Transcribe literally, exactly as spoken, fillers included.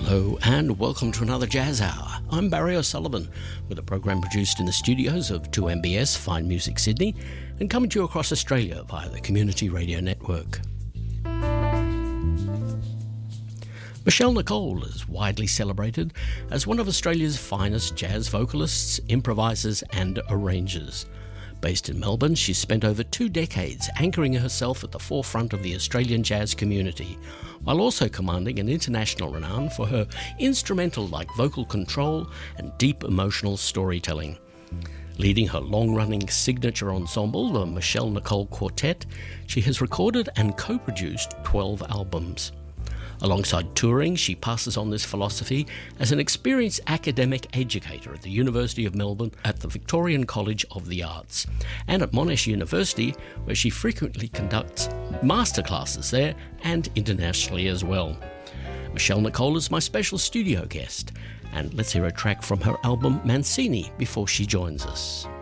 Hello and welcome to another Jazz Hour. I'm Barry O'Sullivan with a program produced in the studios of two M B S Fine Music Sydney and coming to you across Australia via the Community Radio Network. Michelle Nicole is widely celebrated as one of Australia's finest jazz vocalists, improvisers and arrangers. Based in Melbourne, she's spent over two decades anchoring herself at the forefront of the Australian jazz community, while also commanding an international renown for her instrumental-like vocal control and deep emotional storytelling. Leading her long-running signature ensemble, the Michelle Nicole Quartet, she has recorded and co-produced twelve albums. Alongside touring, she passes on this philosophy as an experienced academic educator at the University of Melbourne at the Victorian College of the Arts and at Monash University, where she frequently conducts masterclasses there and internationally as well. Michelle Nicole is my special studio guest, and let's hear a track from her album Mancini before she joins us.